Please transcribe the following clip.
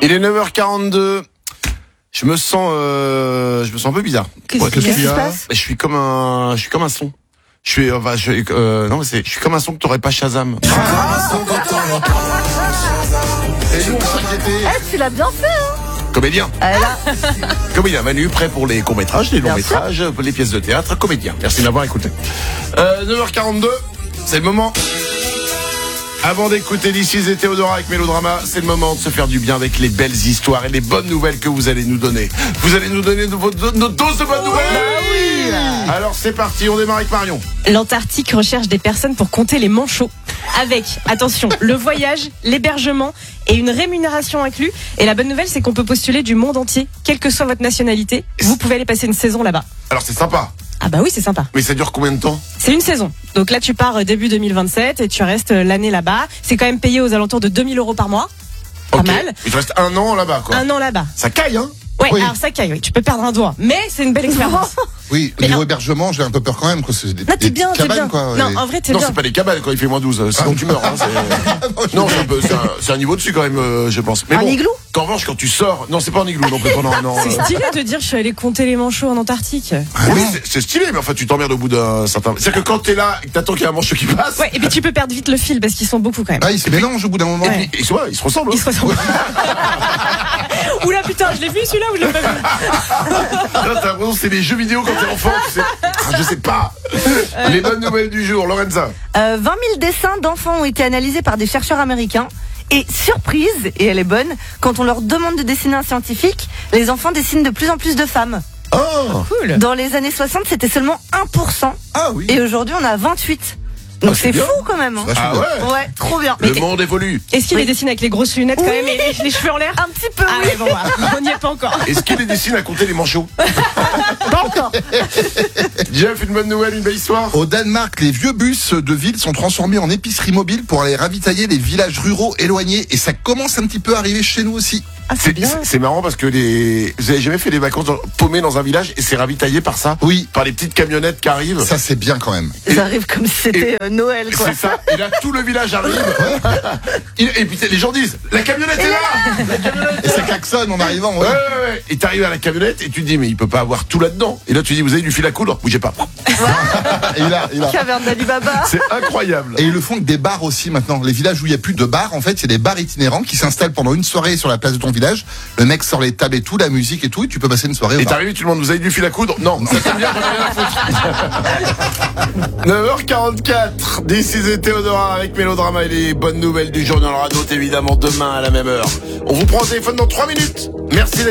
Il est 9h42. Je me sens un peu bizarre. Qu'est-ce qui se passe? Je suis comme un son. Je suis comme un son que t'aurais pas Shazam. Et nous, on s'inquiétait. Tu l'as bien fait, hein? Comédien. Là. Comédien. Manu, prêt pour les courts-métrages, les longs-métrages, les pièces de théâtre. Comédien. Merci de m'avoir écouté. 9h42. C'est le moment. Avant d'écouter This Is et Théodora avec Mélodrama, c'est le moment de se faire du bien avec les belles histoires et les bonnes nouvelles que vous allez nous donner. Vous allez nous donner notre dose de bonnes nouvelles. Oui. Alors c'est parti, on démarre avec Marion. L'Antarctique recherche des personnes pour compter les manchots. Avec, attention, le voyage, l'hébergement et une rémunération inclus. Et la bonne nouvelle, c'est qu'on peut postuler du monde entier, quelle que soit votre nationalité. Vous pouvez aller passer une saison là-bas. Alors c'est sympa. Ah bah oui, c'est sympa. Mais ça dure combien de temps? C'est une saison. Donc là, tu pars début 2027 et tu restes l'année là-bas. C'est quand même payé aux alentours de 2000 € par mois. Pas mal. Il te reste un an là-bas, quoi. Un an là-bas. Ça caille, hein? Ouais, Oui. alors ça caille, oui. Tu peux perdre un doigt. Mais c'est une belle expérience. Oui, au niveau hébergement, j'ai un peu peur quand même, quoi. C'est des, Là, t'es des bien, petites t'es bien. cabanes, quoi. Non, en vrai, t'es Non, bien. c'est pas des cabanes quand il fait -12. Sinon tu meurs, hein. Non, c'est un niveau dessus quand même, je pense. Mais Un bon, igloo? En revanche, quand tu sors, non, c'est pas un igloo non plus pendant un an. C'est stylé de dire je suis allé compter les manchots en Antarctique. Oui, c'est stylé, mais enfin, tu t'emmerdes au bout d'un certain. C'est-à-dire que quand t'es là et que t'attends qu'il y ait un manchot qui passe. Ouais, et puis tu peux perdre vite le fil parce qu'ils sont beaucoup quand même. Ah, ils se mélangent au bout d'un moment. Ouais. Ils se ressemblent. Ils se ressemblent. Oula putain, je l'ai vu celui-là ou je l'ai pas vu? Là, t'as l'impression que c'est les jeux vidéo quand t'es enfant, tu sais. Ah, je sais pas. Les bonnes nouvelles du jour, Lorenza. 20 000 dessins d'enfants ont été analysés par des chercheurs américains. Et surprise, et elle est bonne, quand on leur demande de dessiner un scientifique, les enfants dessinent de plus en plus de femmes. Oh! Cool. Dans les années 60, c'était seulement 1%. Ah oui. Et aujourd'hui, on a 28. Donc c'est c'est bien. fou quand même. Hein. Ah ouais? Ouais, trop bien. Le monde évolue. Est-ce qu'il Oui. les dessine avec les grosses lunettes quand Oui. même et les cheveux en l'air? Un petit peu, Ah oui. ouais, bon, bah, on n'y est pas encore. Est-ce qu'il les dessine à compter les manchots? Pas encore. Jeff, une bonne nouvelle, une belle histoire. Au Danemark, les vieux bus de ville sont transformés en épiceries mobiles pour aller ravitailler les villages ruraux éloignés. Et ça commence un petit peu à arriver chez nous aussi. Ah, c'est bien. C'est marrant parce que vous avez jamais fait des vacances paumées dans un village et c'est ravitaillé par ça? Oui. Par les petites camionnettes qui arrivent. Ça, c'est bien quand même. Ça arrive comme si c'était Noël, quoi. C'est ça. Et là, tout le village arrive. Et puis les gens disent, la camionnette est là! La camionnette Et ça klaxonne en arrivant. Ouais. Ouais. Et t'arrives à la camionnette et tu te dis, mais il peut pas avoir tout là-dedans. Et là, tu dis, vous avez du fil à coudre? Bougez pas. Et il a. Caverne d'Alibaba. C'est incroyable. Et ils le font avec des bars aussi maintenant. Les villages où il n'y a plus de bars, en fait, c'est des bars itinérants qui s'installent pendant une soirée sur la place de ton village. Le mec sort les tables et tout, la musique et tout, et tu peux passer une soirée au Et bar. t'arrives et tu demandes, vous avez du fil à coudre? Non, ça tombe bien, j'en ai rien à foutre. 9h44, This Is Théodora avec Mélodrama et les bonnes nouvelles du journal radio, évidemment, demain à la même heure. On vous prend au téléphone dans 3 minutes. Merci d'être